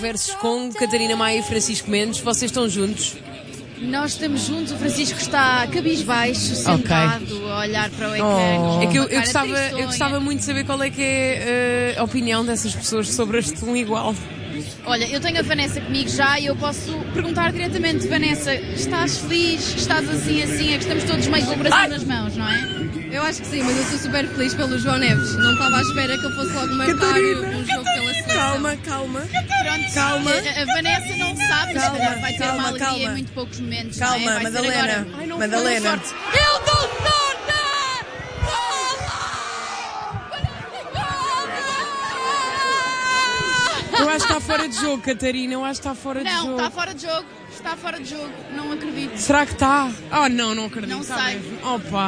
versus Congo, Catarina Maia e Francisco Mendes. Vocês estão juntos? Nós estamos juntos, o Francisco está cabisbaixo, sentado, a olhar para o ecrã. É que eu gostava muito de saber qual é que é a opinião dessas pessoas sobre este um igual. Olha, eu tenho a Vanessa comigo já e eu posso perguntar diretamente: Vanessa, estás feliz? Estás assim? É que estamos todos meio com o coração nas mãos, não é? Eu acho que sim, mas eu estou super feliz pelo João Neves. Não estava à espera que ele fosse logo marcar um jogo pela seleção. Calma. Pronto, Calma. A Vanessa não sabe, mas se calhar vai ter uma alegria em muito poucos momentos. Não é? Vai Madalena. ser agora. Madalena. Eu dou sorte! Eu acho que está fora de jogo, Catarina. Eu acho que está fora de jogo. Não, está fora de jogo. Está fora de jogo. Não acredito. Será que está? Oh, não acredito. Não Está sei. mesmo.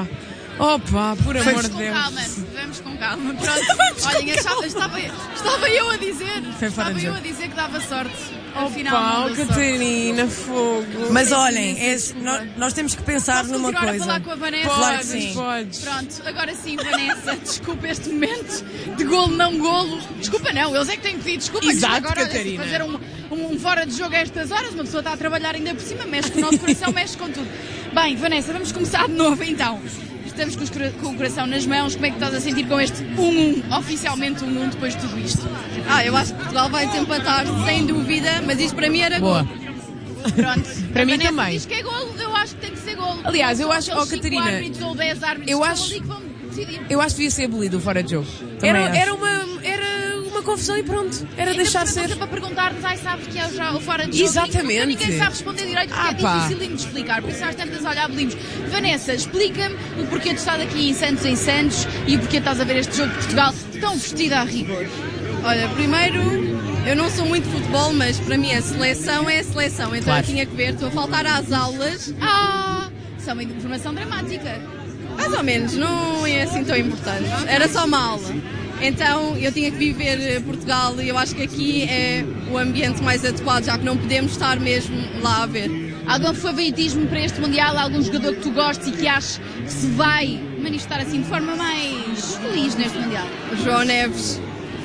Opa, por amor de Deus. Vamos com calma. Pronto. Olhem, estava eu a dizer. Que dava sorte. Afinal, Opa, Catarina, fogo. Mas olhem, nós temos que pensar Posso numa continuar coisa. a falar com a Vanessa? Claro que sim. Podes. Pronto, agora sim, Vanessa, desculpa este momento de golo, não golo. Desculpa não, eles é que têm pedido desculpa. Exato, agora, Catarina. Fazer um fora de jogo a estas horas, uma pessoa está a trabalhar ainda por cima, mexe com o nosso coração, mexe com tudo. Bem, Vanessa, vamos começar de novo então. Estamos com o coração nas mãos, como é que estás a sentir com este 1-1, oficialmente 1-1 depois de tudo isto? Eu acho que Portugal vai desempatar, sem dúvida, mas isto para mim era Boa. gol. Pronto. Para mim Vanessa também. diz que é golo, eu acho que tem que ser golo. Aliás, eu São acho, aqueles Catarina, 5 árbitros ou 10 árbitros eu que acho- estão ali que vão decidir. Eu acho que devia ser abolido o fora de jogo. Também Era acho. uma confusão e pronto. Era deixar ser. Para perguntar-nos, sabes que é já o fora de jogo. Exatamente. Ninguém sabe responder direito porque é pá. difícil de explicar. Por isso às tantas, olha, abolimos. Vanessa, explica-me o porquê de estar aqui em Santos e o porquê estás a ver este jogo de Portugal tão vestida a rigor. Olha, primeiro, eu não sou muito de futebol, mas para mim a seleção é a seleção. Então Claro. eu tinha que ver, estou a faltar às aulas. Isso é uma informação dramática. Mais ou menos, não é assim tão importante. Era só uma aula. Então eu tinha que viver Portugal e eu acho que aqui é o ambiente mais adequado, já que não podemos estar mesmo lá a ver. Algum favoritismo para este Mundial? Algum jogador que tu gostes e que aches que se vai manifestar assim de forma mais feliz neste Mundial? João Neves.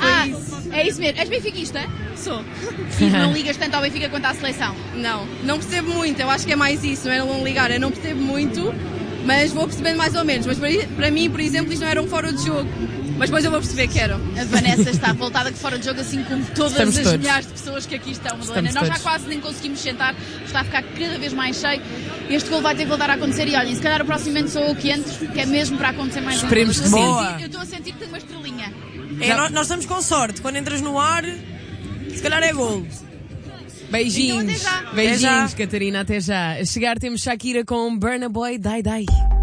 É isso mesmo. És benfiquista? Sou. E não ligas tanto ao Benfica quanto à seleção? Não percebo muito, eu acho que é mais isso, não era não ligar, eu não percebo muito, mas vou percebendo mais ou menos. Mas para mim, por exemplo, isto não era um fora de jogo, mas depois eu vou perceber que era. A Vanessa está voltada de fora de jogo, assim como todas Estamos as todos. milhares de pessoas que aqui estão, Madalena. Estamos Nós já todos. quase nem conseguimos sentar, está a ficar cada vez mais cheio. Este gol vai ter que voltar a acontecer e olhem, se calhar o próximo momento sou eu que entro, que é mesmo para acontecer mais Esperemos um que gol. sim. Eu estou a sentir que tenho uma estrelinha. Nós estamos com sorte. Quando entras no ar, se calhar é gol. Beijinhos. Então, até já. Beijinhos, Até já. Catarina, até já. A chegar temos Shakira com Burna Boy, Die Die.